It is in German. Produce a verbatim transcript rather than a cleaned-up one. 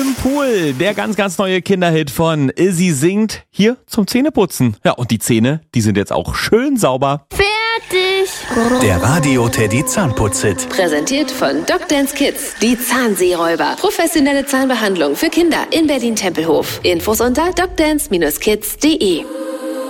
im Pool, der ganz, ganz neue Kinderhit von Izzy singt hier zum Zähneputzen. Ja, und die Zähne, die sind jetzt auch schön sauber. Fertig! Der Radio Teddy Zahnputzhit. Präsentiert von DocDance Kids, die Zahnseeräuber. Professionelle Zahnbehandlung für Kinder in Berlin-Tempelhof. Infos unter docdance Bindestrich kids punkt de.